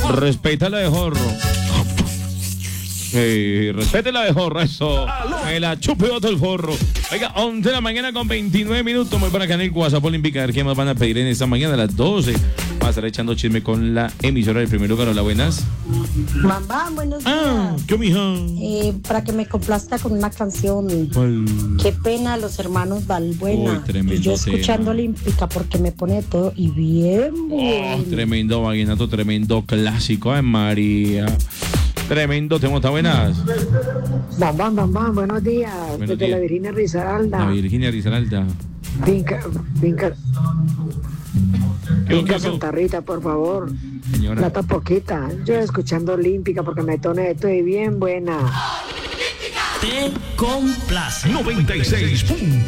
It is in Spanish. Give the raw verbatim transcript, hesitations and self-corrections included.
Respeta la de jorro. Hey, respete la de jorro, eso. Me la chupe otro el forro. Oiga, once de la mañana con veintinueve minutos. Muy para acá en el WhatsApp Olímpica. A ver qué más van a pedir en esta mañana a las doce. Va a estar echando chisme con la emisora del primer lugar. Hola, buenas. Mamá, buenos días. Ah, ¿qué, mija? Eh, para que me complazca con una canción. ¿Cuál? Qué pena los hermanos Balbuena. Uy, tremendo Y yo escuchando tema. Olímpica porque me pone todo y bien Oh, bueno. tremendo vallenato, tremendo clásico. Ay, María. Tremendo tema, ¿está buenas? Bam, bam, bam, bam, buenos días. Buenos Desde días. la Virginia Risaralda. La Virginia Risaralda. Vinca, vinca, ¿Qué, vinca qué, qué? Santa Rita, por favor. Señora. Plata poquita. Yo escuchando Olímpica porque me tone estoy bien buena. Te complace. noventa y seis punto